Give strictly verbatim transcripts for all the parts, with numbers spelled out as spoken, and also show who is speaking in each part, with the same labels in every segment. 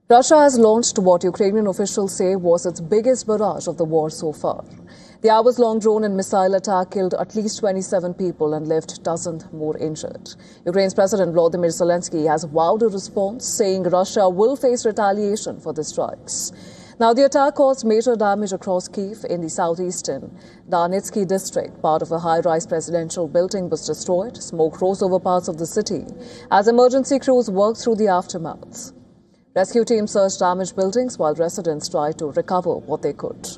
Speaker 1: Russia has launched what Ukrainian officials say was its biggest barrage of the war so far. The hours-long drone and missile attack killed at least twenty-seven people and left dozens more injured. Ukraine's President Volodymyr Zelensky has vowed a response, saying Russia will face retaliation for the strikes. Now, the attack caused major damage across Kyiv in the southeastern Darnitsky district. Part of a high-rise presidential building was destroyed. Smoke rose over parts of the city as emergency crews worked through the aftermath. Rescue teams searched damaged buildings while residents tried to recover what they could.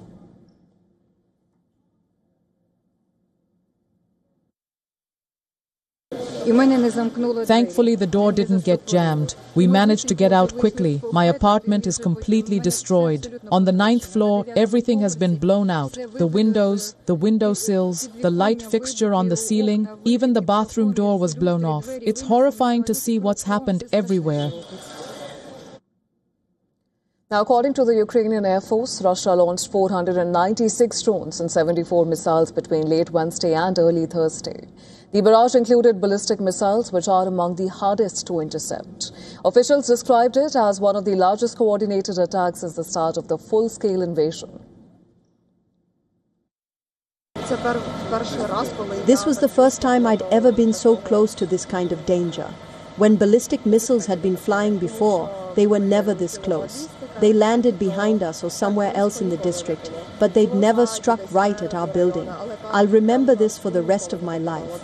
Speaker 2: Thankfully, the door didn't get jammed. We managed to get out quickly. My apartment is completely destroyed. On the ninth floor, everything has been blown out. The windows, the window sills, the light fixture on the ceiling, even the bathroom door was blown off. It's horrifying to see what's happened everywhere.
Speaker 1: Now, according to the Ukrainian Air Force, Russia launched four hundred ninety-six drones and seventy-four missiles between late Wednesday and early Thursday. The barrage included ballistic missiles, which are among the hardest to intercept. Officials described it as one of the largest coordinated attacks since the start of the full-scale invasion.
Speaker 3: This was the first time I'd ever been so close to this kind of danger. When ballistic missiles had been flying before, they were never this close. They landed behind us or somewhere else in the district, but they'd never struck right at our building. I'll remember this for the rest of my life.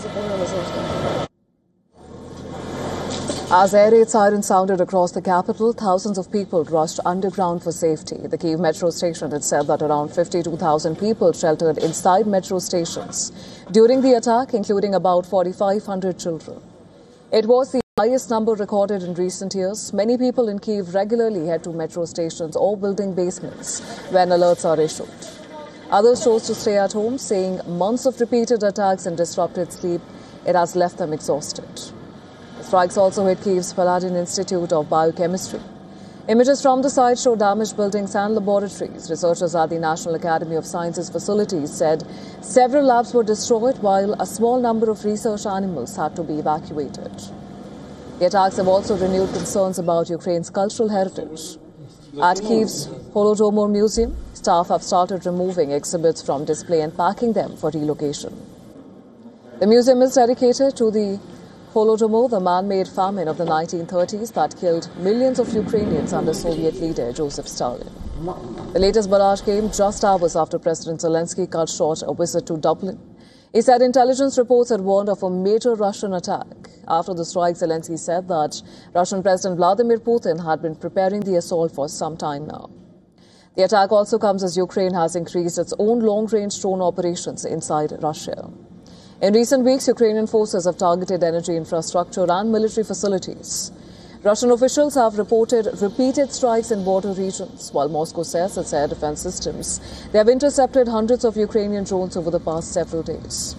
Speaker 1: As air raid sirens sounded across the capital, thousands of people rushed underground for safety. The Kyiv metro station had said that around fifty-two thousand people sheltered inside metro stations during the attack, including about forty-five hundred children. It was the highest number recorded in recent years. Many people in Kyiv regularly head to metro stations or building basements when alerts are issued. Others chose to stay at home, saying months of repeated attacks and disrupted sleep, it has left them exhausted. The strikes also hit Kyiv's Paladin Institute of Biochemistry. Images from the site show damaged buildings and laboratories. Researchers at the National Academy of Sciences facilities said several labs were destroyed while a small number of research animals had to be evacuated. The attacks have also renewed concerns about Ukraine's cultural heritage. At Kyiv's Holodomor Museum, staff have started removing exhibits from display and packing them for relocation. The museum is dedicated to the Holodomor, the man-made famine of the nineteen thirties that killed millions of Ukrainians under Soviet leader Joseph Stalin. The latest barrage came just hours after President Zelensky cut short a visit to Dublin. He said intelligence reports had warned of a major Russian attack. After the strike, Zelensky said that Russian President Vladimir Putin had been preparing the assault for some time now. The attack also comes as Ukraine has increased its own long-range drone operations inside Russia. In recent weeks, Ukrainian forces have targeted energy infrastructure and military facilities. Russian officials have reported repeated strikes in border regions, while Moscow says its air defense systems. They have intercepted hundreds of Ukrainian drones over the past several days.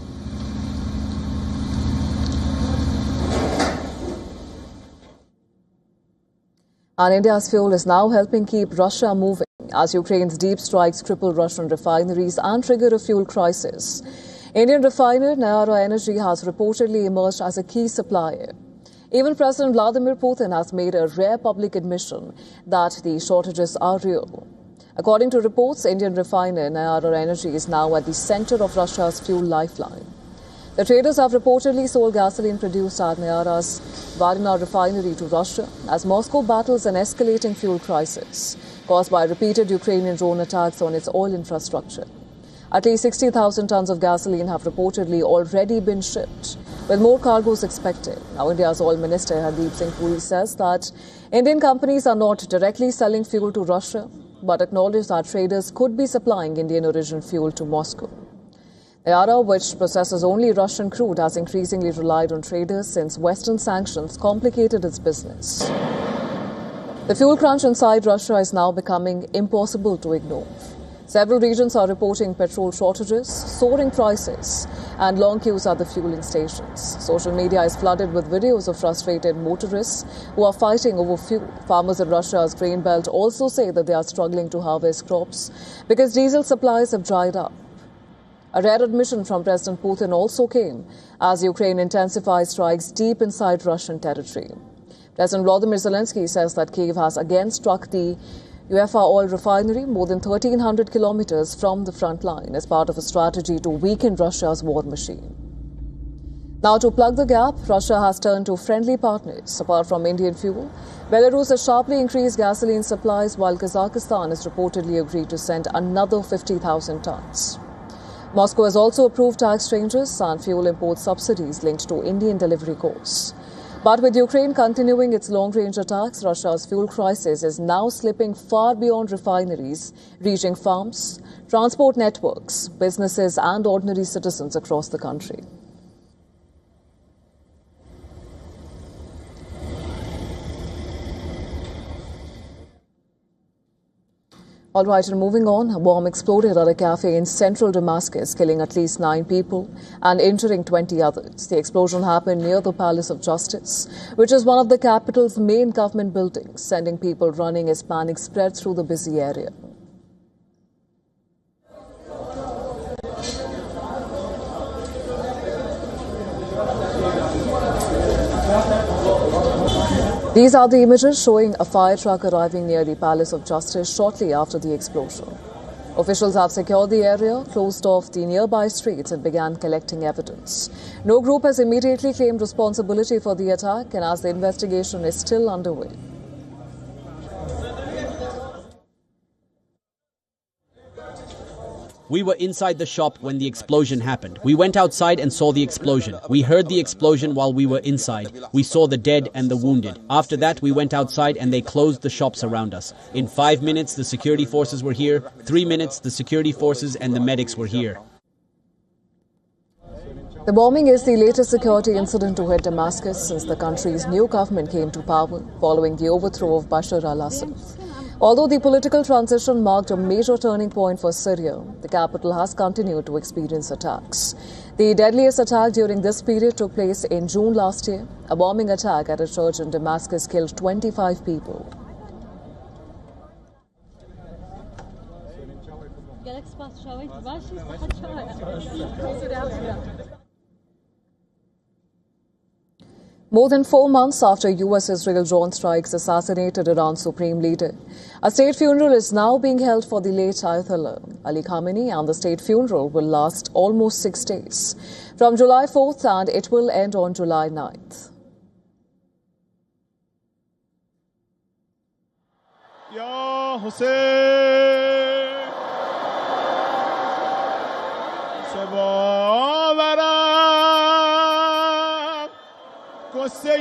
Speaker 1: And India's fuel is now helping keep Russia moving as Ukraine's deep strikes cripple Russian refineries and trigger a fuel crisis. Indian refiner Nayara Energy has reportedly emerged as a key supplier. Even President Vladimir Putin has made a rare public admission that the shortages are real. According to reports, Indian refiner Nayara Energy is now at the center of Russia's fuel lifeline. The traders have reportedly sold gasoline produced at Nayara's Varna refinery to Russia as Moscow battles an escalating fuel crisis caused by repeated Ukrainian drone attacks on its oil infrastructure. At least sixty thousand tons of gasoline have reportedly already been shipped, with more cargoes expected. Now, India's oil minister Hardeep Singh Puri says that Indian companies are not directly selling fuel to Russia, but acknowledge that traders could be supplying Indian origin fuel to Moscow. Nayara, which processes only Russian crude, has increasingly relied on traders since Western sanctions complicated its business. The fuel crunch inside Russia is now becoming impossible to ignore. Several regions are reporting petrol shortages, soaring prices, and long queues at the fueling stations. Social media is flooded with videos of frustrated motorists who are fighting over fuel. Farmers in Russia's grain belt also say that they are struggling to harvest crops because diesel supplies have dried up. A rare admission from President Putin also came as Ukraine intensifies strikes deep inside Russian territory. President Volodymyr Zelensky says that Kyiv has again struck the Ufa oil refinery more than thirteen hundred kilometers from the front line as part of a strategy to weaken Russia's war machine. Now, to plug the gap, Russia has turned to friendly partners. Apart from Indian fuel, Belarus has sharply increased gasoline supplies, while Kazakhstan has reportedly agreed to send another fifty thousand tons. Moscow has also approved tax changes and fuel import subsidies linked to Indian delivery costs. But with Ukraine continuing its long-range attacks, Russia's fuel crisis is now slipping far beyond refineries, reaching farms, transport networks, businesses and ordinary citizens across the country. All right, and moving on, a bomb exploded at a cafe in central Damascus, killing at least nine people and injuring twenty others. The explosion happened near the Palace of Justice, which is one of the capital's main government buildings, sending people running as panic spread through the busy area. These are the images showing a fire truck arriving near the Palace of Justice shortly after the explosion. Officials have secured the area, closed off the nearby streets and began collecting evidence. No group has immediately claimed responsibility for the attack, and as the investigation is still underway.
Speaker 4: We were inside the shop when the explosion happened. We went outside and saw the explosion. We heard the explosion while we were inside. We saw the dead and the wounded. After that, we went outside and they closed the shops around us. In five minutes, the security forces were here. Three minutes, the security forces and the medics were here.
Speaker 1: The bombing is the latest security incident to hit Damascus since the country's new government came to power following the overthrow of Bashar al-Assad. Although the political transition marked a major turning point for Syria, the capital has continued to experience attacks. The deadliest attack during this period took place in June last year. A bombing attack at a church in Damascus killed twenty-five people. More than four months after U S-Israel drone strikes assassinated Iran's supreme leader, a state funeral is now being held for the late Ayatollah Ali Khamenei, and the state funeral will last almost six days, from July fourth, and it will end on July ninth.
Speaker 5: Ya Hussein, Sabah